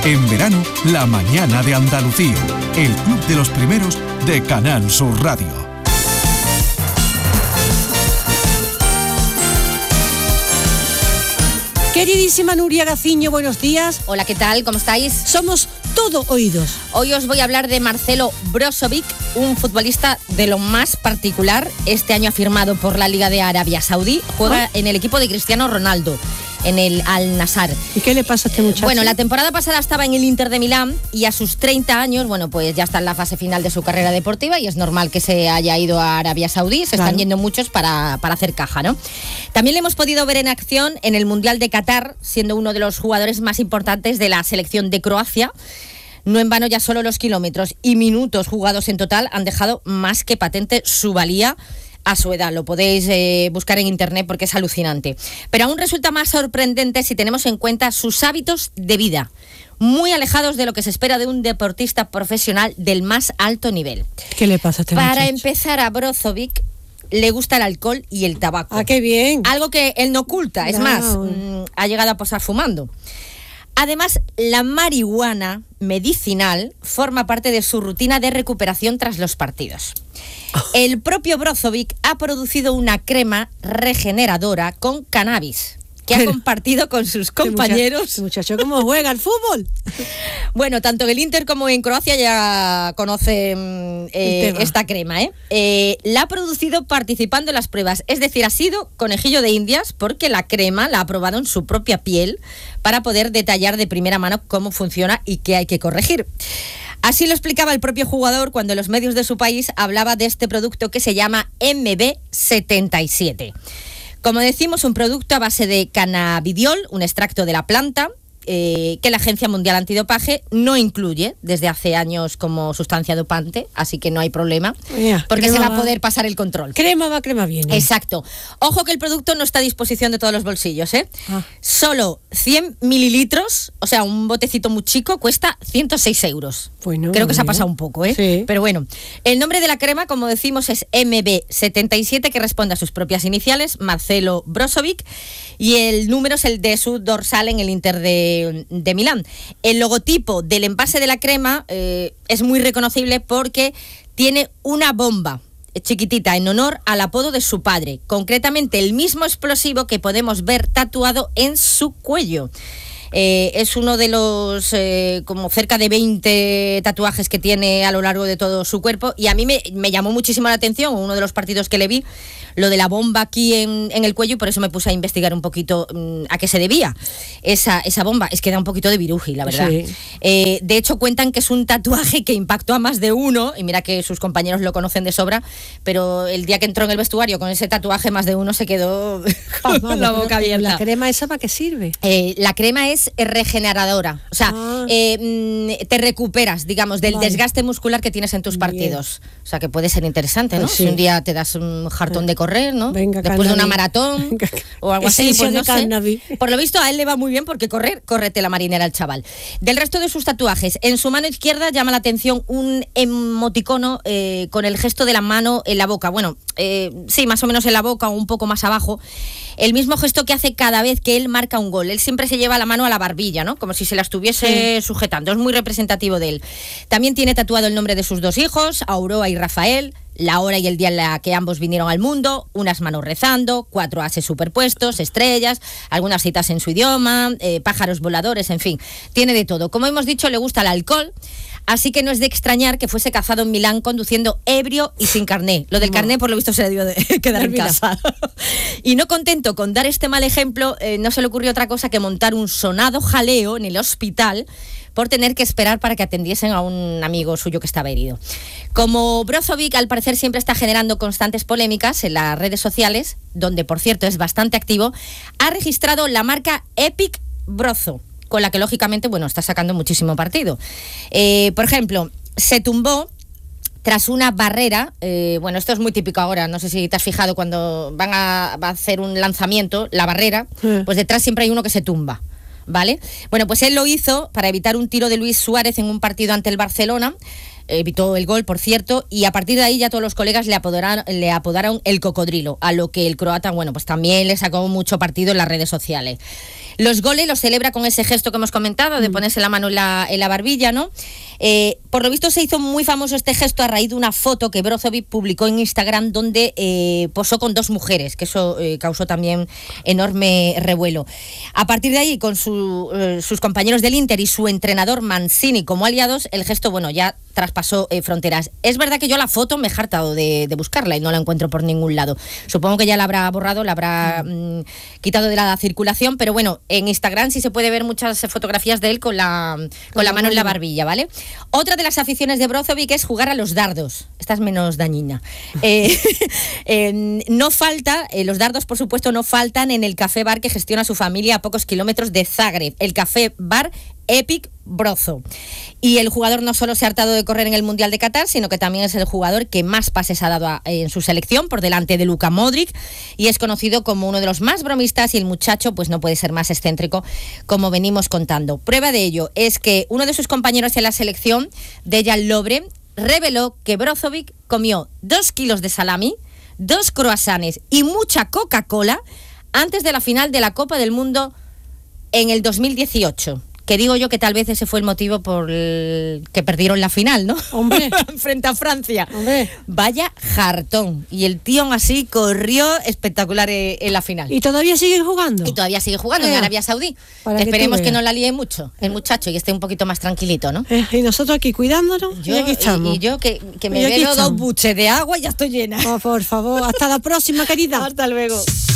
En verano, La Mañana de Andalucía, el club de los primeros de Canal Sur Radio. Queridísima Nuria Gaciño, buenos días. Hola, ¿qué tal? ¿Cómo estáis? Somos todo oídos. Hoy os voy a hablar de Marcelo Brozovic, un futbolista de lo más particular. Este año ha firmado por la Liga de Arabia Saudí. Juega en el equipo de Cristiano Ronaldo, en el Al-Nassr. ¿Y qué le pasa a este muchacho? Bueno, la temporada pasada estaba en el Inter de Milán y a sus 30 años, bueno, pues ya está en la fase final de su carrera deportiva y es normal que se haya ido a Arabia Saudí. Se están yendo muchos para hacer caja, ¿no? También le hemos podido ver en acción en el Mundial de Qatar, siendo uno de los jugadores más importantes de la selección de Croacia. No en vano, ya solo los kilómetros y minutos jugados en total han dejado más que patente su valía a su edad. Lo podéis buscar en internet porque es alucinante. Pero aún resulta más sorprendente si tenemos en cuenta sus hábitos de vida, muy alejados de lo que se espera de un deportista profesional del más alto nivel. ¿Qué le pasa a este muchacho? Para empezar, a Brozovic le gusta el alcohol y el tabaco. ¡Ah, qué bien! Algo que él no oculta, es más, ha llegado a posar fumando. Además, la marihuana medicinal forma parte de su rutina de recuperación tras los partidos. El propio Brozovic ha producido una crema regeneradora con cannabis que ha compartido con sus compañeros. Muchacho, ¿cómo juega al fútbol? Bueno, tanto en el Inter como en Croacia ya conocen esta crema, la ha producido participando en las pruebas. Es decir, ha sido conejillo de indias porque la crema la ha probado en su propia piel para poder detallar de primera mano cómo funciona y qué hay que corregir. Así lo explicaba el propio jugador cuando en los medios de su país hablaba de este producto que se llama MB77. Como decimos, un producto a base de cannabidiol, un extracto de la planta, que la Agencia Mundial Antidopaje no incluye desde hace años como sustancia dopante, así que no hay problema, porque se va a poder pasar el control. Crema viene. Exacto. Ojo que el producto no está a disposición de todos los bolsillos, Solo 100 mililitros, o sea, un botecito muy chico, cuesta 106 euros. Bueno, creo que se ha pasado un poco, Sí. Pero bueno, el nombre de la crema, como decimos, es MB77, que responde a sus propias iniciales, Marcelo Brozovic, y el número es el de su dorsal en el Inter de Milán. El logotipo del envase de la crema es muy reconocible porque tiene una bomba chiquitita en honor al apodo de su padre, concretamente el mismo explosivo que podemos ver tatuado en su cuello. Es uno de los como cerca de 20 tatuajes que tiene a lo largo de todo su cuerpo, y a mí me llamó muchísimo la atención uno de los partidos que le vi, lo de la bomba aquí en el cuello, y por eso me puse a investigar un poquito a qué se debía esa bomba. Es que da un poquito de viruji, la verdad. Sí. De hecho, cuentan que es un tatuaje que impactó a más de uno, y mira que sus compañeros lo conocen de sobra, pero el día que entró en el vestuario con ese tatuaje, más de uno se quedó con la boca abierta. ¿La crema esa para qué sirve? La crema es regeneradora, o sea, te recuperas, digamos, del desgaste muscular que tienes en tus partidos. O sea, que puede ser interesante, ¿no? Pues sí. Si un día te das un jartón de correr, ¿no? Venga, después de una maratón o algo así, pues no sé. Por lo visto a él le va muy bien porque córrete la marinera el chaval. Del resto de sus tatuajes, en su mano izquierda llama la atención un emoticono con el gesto de la mano en la boca. Bueno, sí, más o menos en la boca o un poco más abajo. El mismo gesto que hace cada vez que él marca un gol. Él siempre se lleva la mano a la barbilla, ¿no? Como si se la estuviese sujetando. Es muy representativo de él. También tiene tatuado el nombre de sus dos hijos, Aurora y Rafael, la hora y el día en la que ambos vinieron al mundo, unas manos rezando, 4 ases superpuestos, estrellas, algunas citas en su idioma, pájaros voladores, en fin, tiene de todo. Como hemos dicho, le gusta el alcohol, así que no es de extrañar que fuese cazado en Milán conduciendo ebrio y sin carné. Lo del carné, por lo visto, se le dio de quedar en casa. Y no contento con dar este mal ejemplo, no se le ocurrió otra cosa que montar un sonado jaleo en el hospital por tener que esperar para que atendiesen a un amigo suyo que estaba herido. Como Brozovic, al parecer, siempre está generando constantes polémicas en las redes sociales, donde, por cierto, es bastante activo, ha registrado la marca Epic Brozo, con la que, lógicamente, bueno, está sacando muchísimo partido. Por ejemplo, se tumbó tras una barrera, bueno, esto es muy típico ahora, no sé si te has fijado, cuando va a hacer un lanzamiento, la barrera, pues detrás siempre hay uno que se tumba, ¿vale? Bueno, pues él lo hizo para evitar un tiro de Luis Suárez en un partido ante el Barcelona, evitó el gol, por cierto, y a partir de ahí ya todos los colegas le apodaron el cocodrilo, a lo que el croata, bueno, pues también le sacó mucho partido en las redes sociales. Los goles los celebra con ese gesto que hemos comentado, de ponerse la mano en la barbilla, ¿no? Por lo visto se hizo muy famoso este gesto a raíz de una foto que Brozovic publicó en Instagram donde posó con 2 mujeres, que eso causó también enorme revuelo. A partir de ahí, con sus compañeros del Inter y su entrenador Mancini como aliados, el gesto, bueno, ya traspasó fronteras. Es verdad que yo la foto me he hartado de buscarla y no la encuentro por ningún lado. Supongo que ya la habrá borrado, la habrá quitado de la circulación, pero bueno, en Instagram sí se puede ver muchas fotografías de él con la mano en la barbilla, ¿vale? Otra de las aficiones de Brozovic es jugar a los dardos. Esta es menos dañina. No falta, los dardos por supuesto no faltan en el café bar que gestiona su familia a pocos kilómetros de Zagreb, el café bar Epic Brozo. Y el jugador no solo se ha hartado de correr en el Mundial de Qatar, sino que también es el jugador que más pases ha dado en su selección, por delante de Luka Modric, y es conocido como uno de los más bromistas, y el muchacho pues no puede ser más excéntrico, como venimos contando. Prueba de ello es que uno de sus compañeros en la selección, Dejan Lovren, reveló que Brozovic comió 2 kilos de salami, 2 croissants y mucha Coca-Cola antes de la final de la Copa del Mundo en el 2018. Que digo yo que tal vez ese fue el motivo por el que perdieron la final, ¿no? Hombre. Frente a Francia. Hombre. Vaya jartón. Y el tío así corrió espectacular en la final. ¿Y todavía siguen jugando? Y todavía sigue jugando en Arabia Saudí. Esperemos que no la líe mucho el muchacho y esté un poquito más tranquilito, ¿no? Y nosotros aquí cuidándonos, y aquí estamos. Y yo que me bebo 2 buches de agua y ya estoy llena. Oh, por favor, hasta la próxima, querida. Hasta luego.